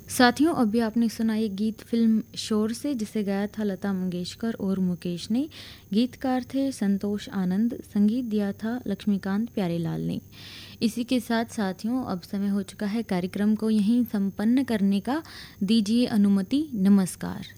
साथियों, अभी आपने सुना ये गीत फिल्म शोर से, जिसे गाया था लता मंगेशकर और मुकेश ने। गीतकार थे संतोष आनंद, संगीत दिया था लक्ष्मीकांत प्यारेलाल ने। इसी के साथ साथियों, अब समय हो चुका है कार्यक्रम को यहीं संपन्न करने का। दीजिए अनुमति। नमस्कार।